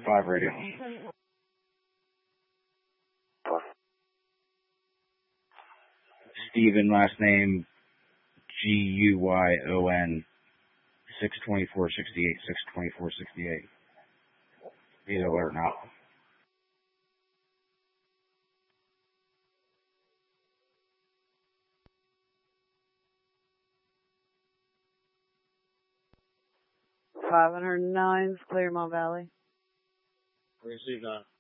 5 radio. Steven, last name Guyon, 62468, 62468. Be alert now. $509, Claremont Valley. Received on.